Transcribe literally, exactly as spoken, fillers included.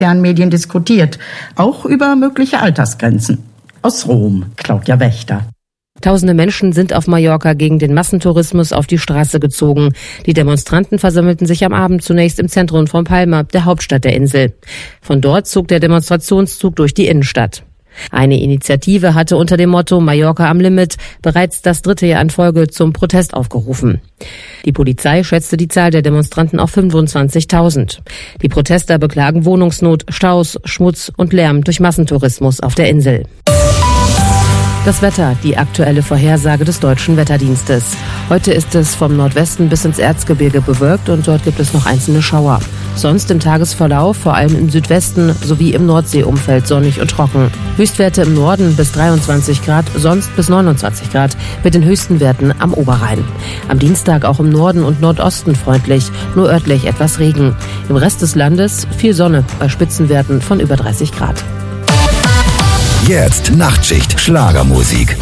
sozialen Medien diskutiert, auch über mögliche Altersgrenzen. Aus Rom, Claudia Wächter. Tausende Menschen sind auf Mallorca gegen den Massentourismus auf die Straße gezogen. Die Demonstranten versammelten sich am Abend zunächst im Zentrum von Palma, der Hauptstadt der Insel. Von dort zog der Demonstrationszug durch die Innenstadt. Eine Initiative hatte unter dem Motto Mallorca am Limit bereits das dritte Jahr in Folge zum Protest aufgerufen. Die Polizei schätzte die Zahl der Demonstranten auf fünfundzwanzigtausend. Die Protester beklagen Wohnungsnot, Staus, Schmutz und Lärm durch Massentourismus auf der Insel. Das Wetter, die aktuelle Vorhersage des Deutschen Wetterdienstes. Heute ist es vom Nordwesten bis ins Erzgebirge bewölkt und dort gibt es noch einzelne Schauer. Sonst im Tagesverlauf, vor allem im Südwesten sowie im Nordseeumfeld sonnig und trocken. Höchstwerte im Norden bis dreiundzwanzig Grad, sonst bis neunundzwanzig Grad, mit den höchsten Werten am Oberrhein. Am Dienstag auch im Norden und Nordosten freundlich, nur örtlich etwas Regen. Im Rest des Landes viel Sonne bei Spitzenwerten von über dreißig Grad. Jetzt Nachtschicht Schlagermusik.